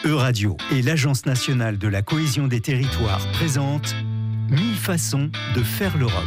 Euradio et l'Agence nationale de la cohésion des territoires présentent 1000 façons de faire l'Europe.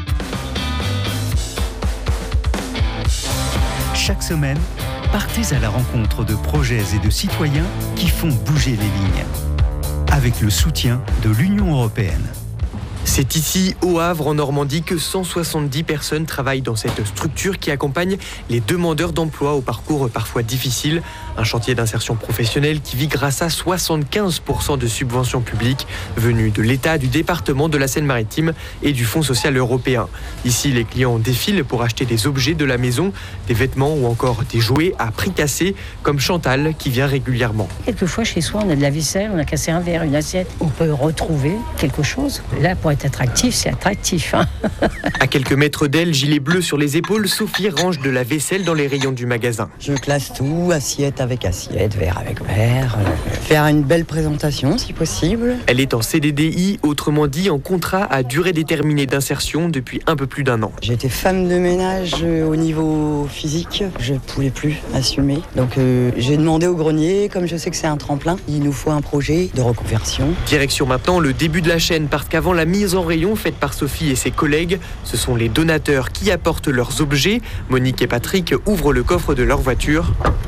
Chaque semaine, partez à la rencontre de projets et de citoyens qui font bouger les lignes. Avec le soutien de l'Union européenne. C'est ici, au Havre, en Normandie, que 170 personnes travaillent dans cette structure qui accompagne les demandeurs d'emploi au parcours parfois difficile. Un chantier d'insertion professionnelle qui vit grâce à 75% de subventions publiques venues de l'État, du département de la Seine-Maritime et du Fonds social européen. Ici, les clients défilent pour acheter des objets de la maison, des vêtements ou encore des jouets à prix cassé, comme Chantal qui vient régulièrement. Quelquefois, chez soi, on a de la vaisselle, on a cassé un verre, une assiette. On peut retrouver quelque chose. Là, pour être attractif, c'est attractif. À quelques mètres d'elle, gilet bleu sur les épaules, Sophie range de la vaisselle dans les rayons du magasin. Je classe tout, assiette avec assiette, verre avec verre. Faire une belle présentation si possible. Elle est en CDDI, autrement dit en contrat à durée déterminée d'insertion depuis un peu plus d'un an. J'étais femme de ménage au niveau physique. Je ne pouvais plus assumer. Donc j'ai demandé au grenier, comme je sais que c'est un tremplin, il nous faut un projet de reconversion. Direction maintenant le début de la chaîne, parce qu'avant la mise en rayon faite par Sophie et ses collègues, ce sont les donateurs qui apportent leurs objets. Monique et Patrick ouvrent le coffre de leur voiture.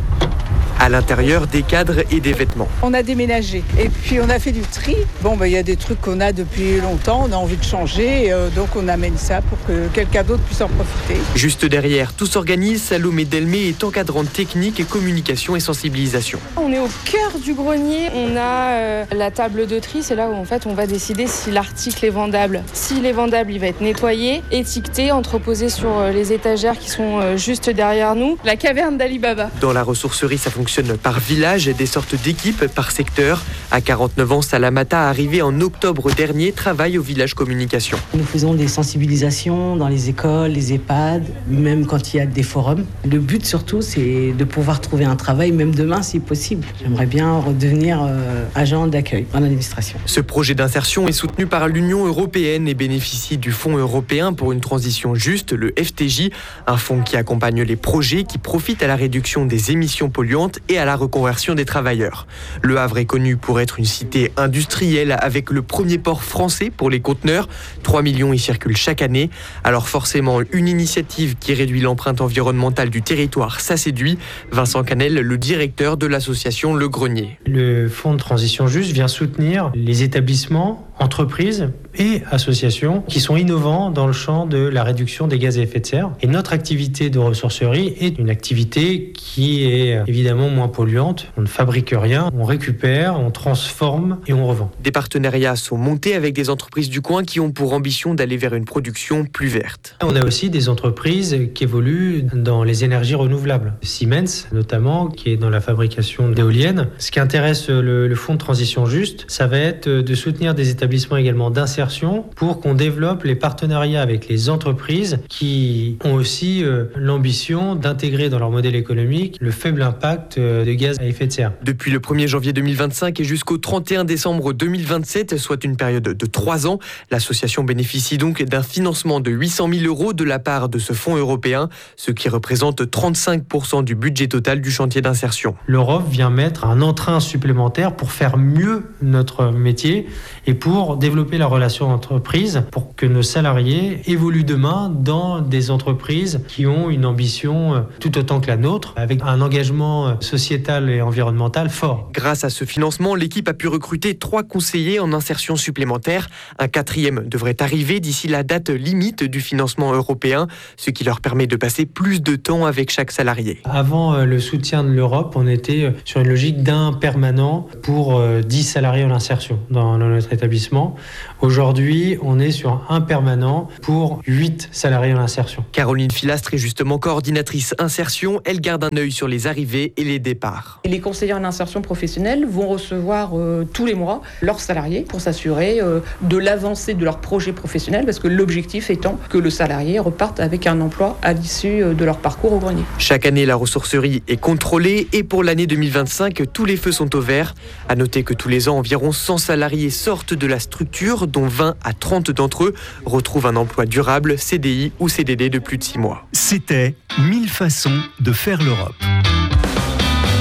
À l'intérieur, des cadres et des vêtements. On a déménagé et puis on a fait du tri. Il y a des trucs qu'on a depuis longtemps, on a envie de changer, donc on amène ça pour que quelqu'un d'autre puisse en profiter. Juste derrière, tout s'organise. Salomé Delmé est encadrante technique, et communication et sensibilisation. On est au cœur du grenier. On a la table de tri, c'est là où en fait on va décider si l'article est vendable. S'il est vendable, il va être nettoyé, étiqueté, entreposé sur les étagères qui sont juste derrière nous. La caverne d'Ali Baba. Dans la ressourcerie, ça fonctionne par village, des sortes d'équipes par secteur. À 49 ans, Salamata, arrivée en octobre dernier, travaille au village communication. Nous faisons des sensibilisations dans les écoles, les EHPAD, même quand il y a des forums. Le but surtout, c'est de pouvoir trouver un travail, même demain si possible. J'aimerais bien redevenir agent d'accueil dans l'administration. Ce projet d'insertion est soutenu par l'Union européenne et bénéficie du Fonds européen pour une transition juste, le FTJ, un fonds qui accompagne les projets qui profitent à la réduction des émissions polluantes et à la reconversion des travailleurs. Le Havre est connu pour être une cité industrielle avec le premier port français pour les conteneurs. 3 millions y circulent chaque année. Alors forcément, une initiative qui réduit l'empreinte environnementale du territoire, ça séduit. Vincent Canel, le directeur de l'association Le Grenier. Le Fonds de transition juste vient soutenir les établissements, entreprises et associations qui sont innovants dans le champ de la réduction des gaz à effet de serre. Et notre activité de ressourcerie est une activité qui est évidemment moins polluante. On ne fabrique rien, on récupère, on transforme et on revend. Des partenariats sont montés avec des entreprises du coin qui ont pour ambition d'aller vers une production plus verte. On a aussi des entreprises qui évoluent dans les énergies renouvelables. Siemens notamment, qui est dans la fabrication d'éoliennes. Ce qui intéresse le Fonds de transition juste, ça va être de soutenir des établissements également d'insertion pour qu'on développe les partenariats avec les entreprises qui ont aussi l'ambition d'intégrer dans leur modèle économique le faible impact de gaz à effet de serre. Depuis le 1er janvier 2025 et jusqu'au 31 décembre 2027, soit une période de 3 ans, l'association bénéficie donc d'un financement de 800 000 € de la part de ce fonds européen, ce qui représente 35% du budget total du chantier d'insertion. L'Europe vient mettre un entrain supplémentaire pour faire mieux notre métier et pour développer la relation entreprise, pour que nos salariés évoluent demain dans des entreprises qui ont une ambition tout autant que la nôtre, avec un engagement sociétal et environnemental fort. Grâce à ce financement, l'équipe a pu recruter 3 conseillers en insertion supplémentaire. Un 4e devrait arriver d'ici la date limite du financement européen, ce qui leur permet de passer plus de temps avec chaque salarié. Avant le soutien de l'Europe, on était sur une logique d'un permanent pour 10 salariés en insertion dans notre établissement. Aujourd'hui, on est sur un permanent pour 8 salariés en insertion. Caroline Filastre est justement coordinatrice insertion. Elle garde un œil sur les arrivées et les départs. Les conseillers en insertion professionnelle vont recevoir tous les mois leurs salariés pour s'assurer de l'avancée de leur projet professionnel, parce que l'objectif étant que le salarié reparte avec un emploi à l'issue de leur parcours au grenier. Chaque année, la ressourcerie est contrôlée et pour l'année 2025, tous les feux sont au vert. À noter que tous les ans, environ 100 salariés sortent de la structure, dont 20 à 30 d'entre eux retrouvent un emploi durable, CDI ou CDD de plus de 6 mois. C'était 1000 façons de faire l'Europe.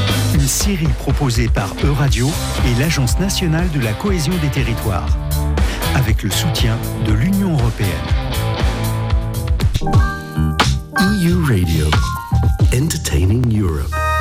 Une série proposée par Euradio et l'Agence nationale de la cohésion des territoires, avec le soutien de l'Union européenne. EU Radio, entertaining Europe.